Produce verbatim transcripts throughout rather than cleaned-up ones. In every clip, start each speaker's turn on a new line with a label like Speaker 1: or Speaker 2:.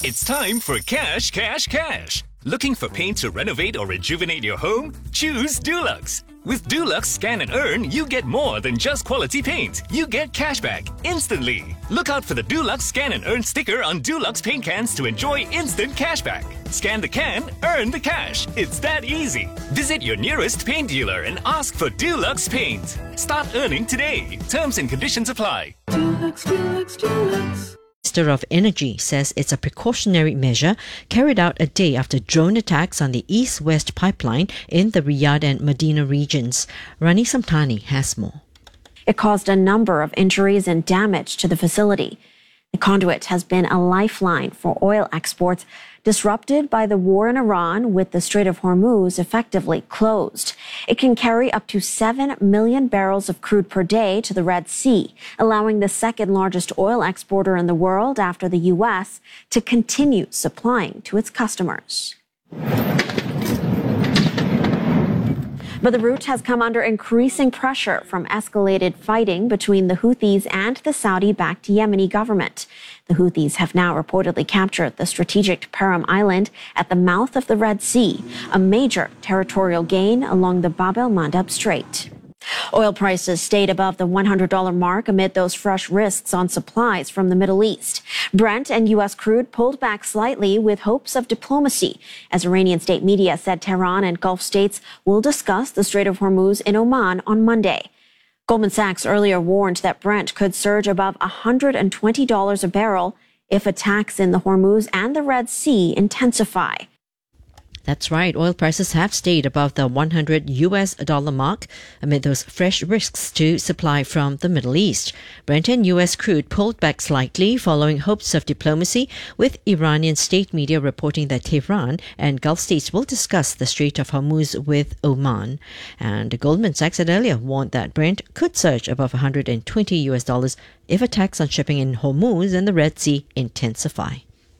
Speaker 1: It's time for Cash, Cash, Cash. Looking for paint to renovate or rejuvenate your home? Choose Dulux. With Dulux Scan and Earn, you get more than just quality paint. You get cashback instantly. Look out for the Dulux Scan and Earn sticker on Dulux paint cans to enjoy instant cashback. Scan the can, earn the cash. It's that easy. Visit your nearest paint dealer and ask for Dulux Paint. Start earning today. Terms and conditions apply.
Speaker 2: Dulux, Dulux, Dulux.
Speaker 3: Minister of Energy says it's a precautionary measure carried out a day after drone attacks on the east-west pipeline in the Riyadh and Medina regions. Rani Samtani has more.
Speaker 4: It caused a number of injuries and damage to the facility. The conduit has been a lifeline for oil exports, disrupted by the war in Iran with the Strait of Hormuz effectively closed. It can carry up to seven million barrels of crude per day to the Red Sea, allowing the second largest oil exporter in the world after the U S to continue supplying to its customers. But the route has come under increasing pressure from escalated fighting between the Houthis and the Saudi-backed Yemeni government. The Houthis have now reportedly captured the strategic Param Island at the mouth of the Red Sea, a major territorial gain along the Bab el-Mandeb Strait. Oil prices stayed above the one hundred dollars mark amid those fresh risks on supplies from the Middle East. Brent and U S crude pulled back slightly with hopes of diplomacy, as Iranian state media said Tehran and Gulf states will discuss the Strait of Hormuz in Oman on Monday. Goldman Sachs earlier warned that Brent could surge above one hundred twenty dollars a barrel if attacks in the Hormuz and the Red Sea intensify.
Speaker 3: That's right. Oil prices have stayed above the one hundred U S dollar mark amid those fresh risks to supply from the Middle East. Brent and U S crude pulled back slightly following hopes of diplomacy, with Iranian state media reporting that Tehran and Gulf states will discuss the Strait of Hormuz with Oman. And Goldman Sachs had earlier warned that Brent could surge above one hundred twenty U S dollars if attacks on shipping in Hormuz and the Red Sea intensify.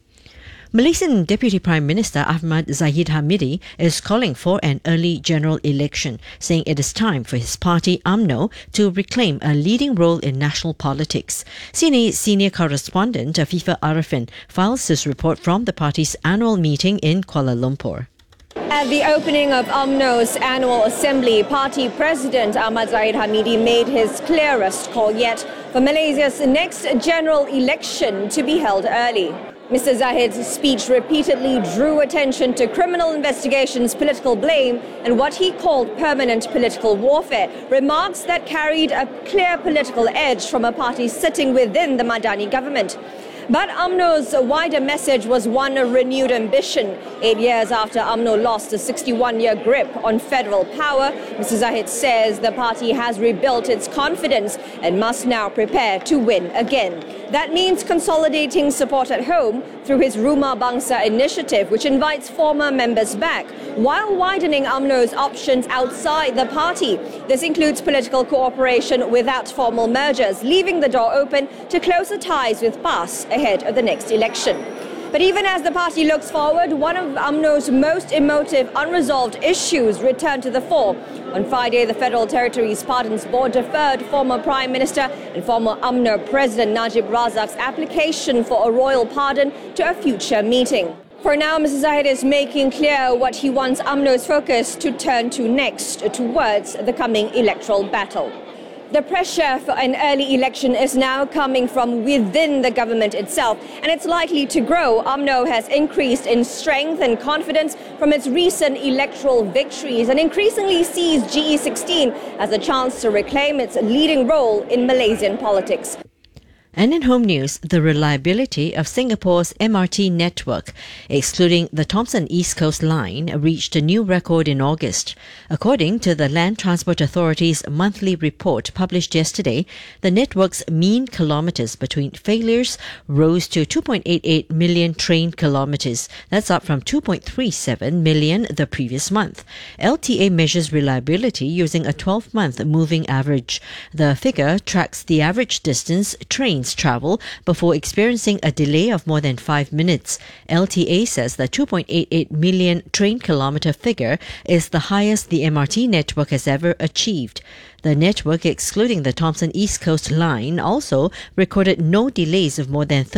Speaker 3: Malaysian Deputy Prime Minister Ahmad Zahid Hamidi is calling for an early general election, saying it is time for his party U M N O to reclaim a leading role in national politics. C N A senior correspondent Afifah Arifin files this report from the party's annual meeting in Kuala Lumpur.
Speaker 5: At the opening of U M N O's annual assembly, party president Ahmad Zahid Hamidi made his clearest call yet for Malaysia's next general election to be held early. Mister Zahid's speech repeatedly drew attention to criminal investigations, political blame, and what he called permanent political warfare, remarks that carried a clear political edge from a party sitting within the Madani government. But U M N O's wider message was one of renewed ambition. Eight years after U M N O lost a sixty-one-year grip on federal power, Mister Zahid says the party has rebuilt its confidence and must now prepare to win again. That means consolidating support at home through his Rumah Bangsa initiative, which invites former members back, while widening U M N O's options outside the party. This includes political cooperation without formal mergers, leaving the door open to closer ties with P A S ahead of the next election. But even as the party looks forward, one of U M N O's most emotive unresolved issues returned to the fore. On Friday, the Federal Territories Pardons Board deferred former Prime Minister and former U M N O President Najib Razak's application for a royal pardon to a future meeting. For now, Mister Zahid is making clear what he wants U M N O's focus to turn to next, towards the coming electoral battle. The pressure for an early election is now coming from within the government itself, and it's likely to grow. U M N O has increased in strength and confidence from its recent electoral victories and increasingly sees G E sixteen as a chance to reclaim its leading role in Malaysian politics.
Speaker 3: And in home news, the reliability of Singapore's M R T network, excluding the Thomson East Coast Line, reached a new record in August. According to the Land Transport Authority's monthly report published yesterday, the network's mean kilometres between failures rose to two point eight eight million train kilometres. That's up from two point three seven million the previous month. L T A measures reliability using a twelve-month moving average. The figure tracks the average distance trains travel before experiencing a delay of more than five minutes. L T A says the two point eight eight million train kilometre figure is the highest the M R T network has ever achieved. The network, excluding the Thomson East Coast Line, also recorded no delays of more than